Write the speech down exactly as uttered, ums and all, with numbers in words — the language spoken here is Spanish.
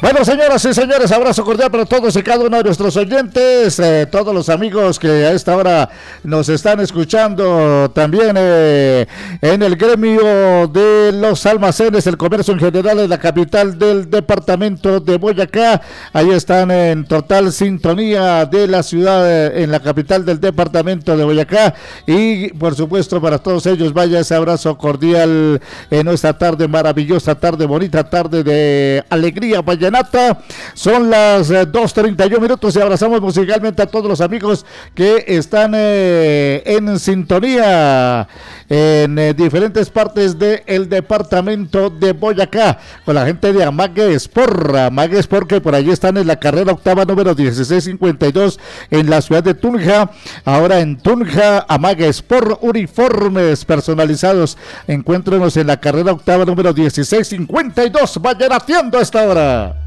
Bueno, señoras y señores, abrazo cordial para todos y cada uno de nuestros oyentes, eh, todos los amigos que a esta hora nos están escuchando también eh, en el gremio de los almacenes, el comercio en general en la capital del departamento de Boyacá. Ahí están en total sintonía de la ciudad, eh, en la capital del departamento de Boyacá. Y por supuesto para todos ellos vaya ese abrazo cordial en esta tarde maravillosa, tarde bonita, tarde de alegría vallenata. Son las eh, dos treinta y uno minutos y abrazamos musicalmente a todos los amigos que están eh, en sintonía en eh, diferentes partes del departamento de Boyacá, con la gente de Amague Sport, Amague Sport, que por allí están en la carrera octava número dieciséis cincuenta y dos en la ciudad de Tunja. Ahora en Tunja, Amague Sport, uniformes personalizados. Encuéntrenos en la carrera octava número dieciséis cincuenta y dos, vayan haciendo a esta hora.